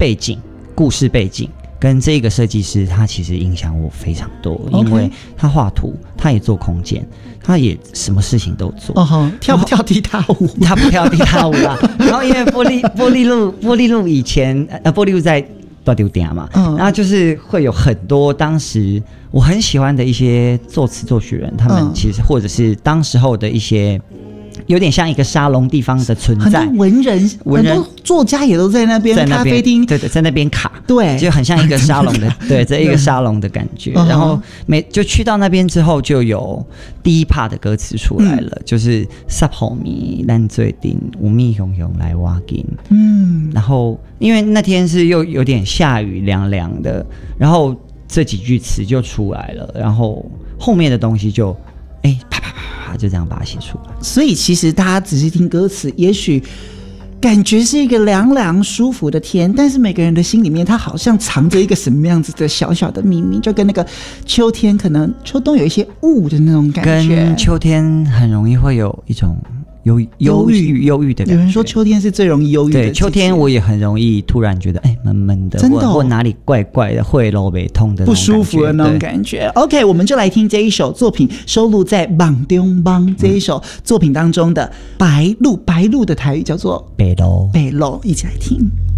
背景、故事背景。跟这个设计师，他其实影响我非常多，因为他画图，他也做空间，他也什么事情都做。 跳不跳踢踏舞？ 他不跳踢踏舞啦。然后因为玻璃路以前玻璃路在大丢店嘛，然后就是会有很多当时我很喜欢的一些作词作曲人，他们其实或者是当时候的一些。有点像一个沙龙地方的存在， 很多文人很多作家也都在那边，咖啡厅， 对，在那边卡， 对， 就很像一个沙龙的，对，这一个沙龙的感觉。然后就去到那边之后，就有第一 part 的歌词出来了，就是撒泡米烂最顶，无蜜熊熊来挖金。然后因为那天是又有点下雨，凉凉的，然后这几句词就出来了，然后后面的东西就啪啪啪就这样把它写出来。 所以其实大家仔细听歌词，也许感觉是一个凉凉舒服的天，但是每个人的心里面，他好像藏着一个什么样子的小小的秘密，就跟那个秋天，可能秋冬有一些雾的那种感觉， 跟秋天很容易会有一种忧郁的感觉。 有人说秋天是最容易忧郁的。 对，秋天我也很容易突然觉得闷闷的， 真的或哪里怪怪的，会漏北痛的那种感觉，不舒服的那种感觉。OK， 我们就来听这一首作品，收录在《网中帮》这一首作品当中的《白鹭》。白鹭的台语叫做北路， 一起来听。